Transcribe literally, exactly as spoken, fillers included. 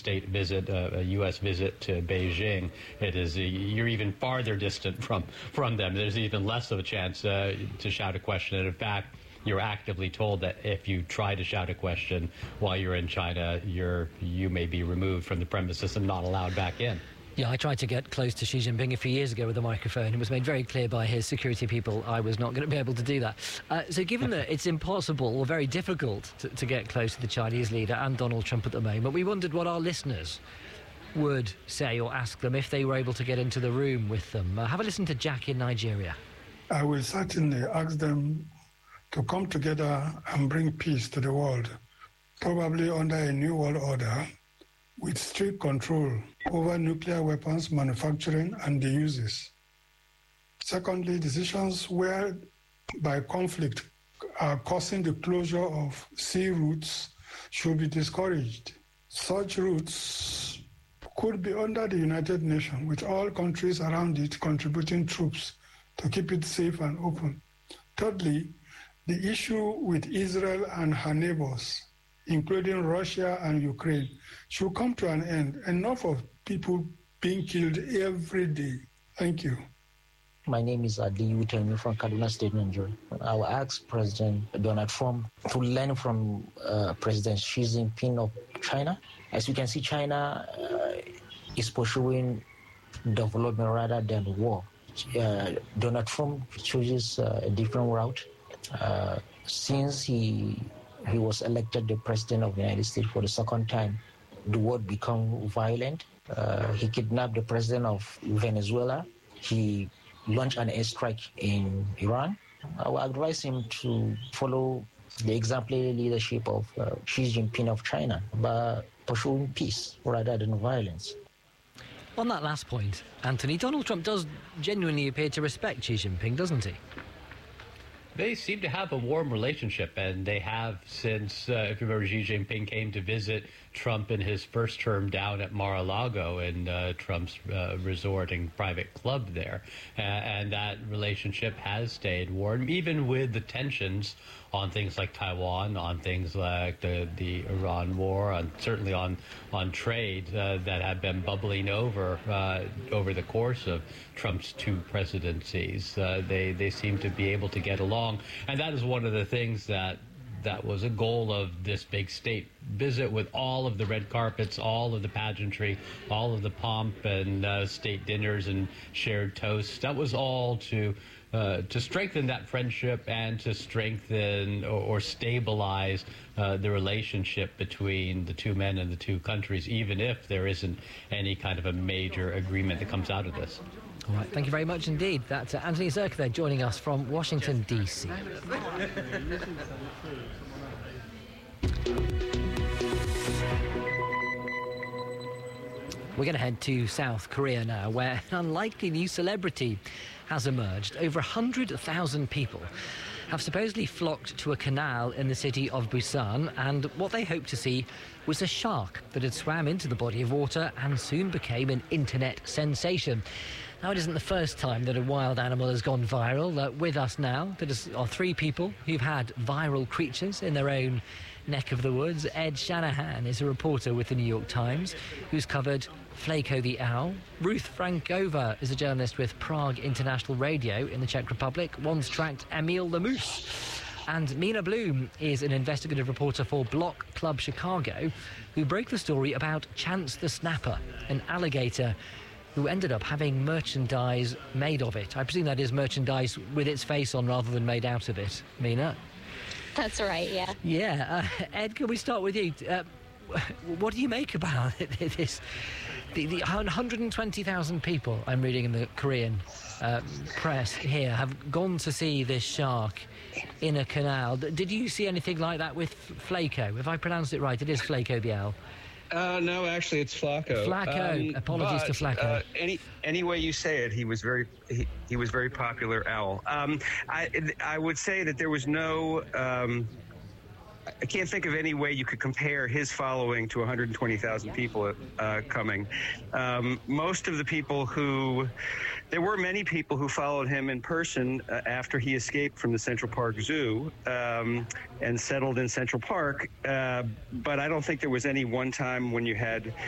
state visit, uh, a U S visit to Beijing, it is a, you're even farther distant from from them. There's even less of a chance uh, to shout a question. And in fact, you're actively told that if you try to shout a question while you're in China, you're you may be removed from the premises and not allowed back in. Yeah, I tried to get close to Xi Jinping a few years ago with a microphone. It was made very clear by his security people I was not going to be able to do that. Uh, so given that it's impossible or very difficult to, to get close to the Chinese leader and Donald Trump at the moment, we wondered what our listeners would say or ask them if they were able to get into the room with them. Uh, have a listen to Jack in Nigeria. I will certainly ask them to come together and bring peace to the world, probably under a new world order, with strict control over nuclear weapons manufacturing and the uses. Secondly, decisions whereby conflict are causing the closure of sea routes should be discouraged. Such routes could be under the United Nations, with all countries around it contributing troops to keep it safe and open. Thirdly, the issue with Israel and her neighbors, including Russia and Ukraine, should come to an end. Enough of people being killed every day. Thank you. My name is Adi Utemi from Kaduna State, Nigeria. I will ask President Donald Trump to learn from uh, President Xi Jinping of China. As you can see, China uh, is pursuing development rather than war. Uh, Donald Trump chooses uh, a different route. Uh, since he he was elected the President of the United States for the second time, the world became violent. Uh, he kidnapped the President of Venezuela. He launched an airstrike in Iran. I would advise him to follow the exemplary leadership of uh, Xi Jinping of China by pursuing peace rather than violence. On that last point, Anthony, Donald Trump does genuinely appear to respect Xi Jinping, doesn't he? They seem to have a warm relationship, and they have since, uh, if you remember, Xi Jinping came to visit Trump in his first term down at Mar-a-Lago in uh, Trump's uh, resort and private club there. Uh, and that relationship has stayed warm, even with the tensions on things like Taiwan, on things like the, the Iran war, on certainly on on trade uh, that have been bubbling over uh, over the course of Trump's two presidencies. Uh, they they seem to be able to get along, and that is one of the things that that was a goal of this big state visit, with all of the red carpets, all of the pageantry, all of the pomp and uh, state dinners and shared toasts. That was all to uh, to strengthen that friendship and to strengthen or, or stabilize uh, the relationship between the two men and the two countries, even if there isn't any kind of a major agreement that comes out of this. All right, thank you very much indeed. That's uh, Anthony Zurcher there joining us from Washington, D C. We're going to head to South Korea now, where an unlikely new celebrity has emerged. Over one hundred thousand people have supposedly flocked to a canal in the city of Busan, and what they hoped to see was a shark that had swam into the body of water and soon became an internet sensation. Now, it isn't the first time that a wild animal has gone viral. Uh, with us now there are three people who've had viral creatures in their own neck of the woods. Ed Shanahan is a reporter with the New York Times who's covered Flako the owl. Ruth Frankova is a journalist with Prague International Radio in the Czech Republic, once tracked Emil the moose. And Mina Bloom is an investigative reporter for Block Club Chicago, who broke the story about Chance the Snapper, an alligator who ended up having merchandise made of it. I presume that is merchandise with its face on rather than made out of it. Mina? That's right, yeah. Yeah. Uh, Ed, can we start with you? Uh, what do you make about it, this? The, the one hundred twenty thousand people, I'm reading in the Korean uh, press here, have gone to see this shark in a canal. Did you see anything like that with Flako? If I pronounced it right, it is Flako the owl. Uh, no, actually, it's Flako. Flako. Um, Apologies but, to Flako. Uh, any any way you say it, he was very he, he was very popular owl. Um, I I would say that there was no. Um, I can't think of any way you could compare his following to one hundred twenty thousand people uh, coming. Um, most of the people who, there were many people who followed him in person uh, after he escaped from the Central Park Zoo um, and settled in Central Park. Uh, but I don't think there was any one time when you had